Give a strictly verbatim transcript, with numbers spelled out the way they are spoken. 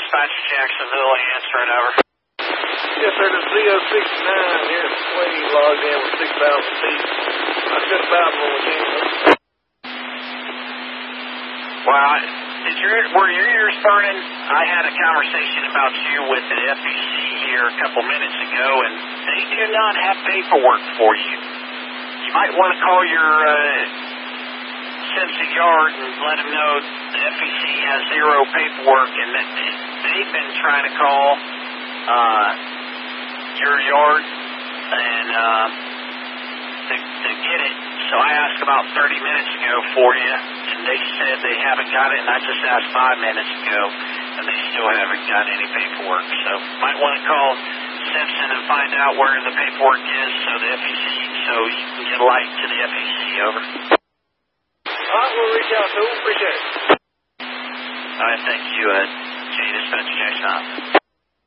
Dispatch Jacksonville, answering over. Yes, sir, the Z oh six nine here at Sweeney logged in with six thousand feet. I said about when we came in. Well, did your, were your ears burning? I had a conversation about you with the F E C here a couple minutes ago, and they do not have paperwork for you. You might want to call your uh, Simpson Yard and let them know the F E C has zero paperwork, and that they've been trying to call uh, your yard and uh, to, to get it. So I asked about thirty minutes ago for you, and they said they haven't got it, and I just asked five minutes ago, and they still haven't got any paperwork. So might want to call Simpson and find out where the paperwork is so the F E C, so you can get a light to the F E C, over. All right, we'll reach out to them. Appreciate it. All right, thank you, uh, J Dispatch Jackson.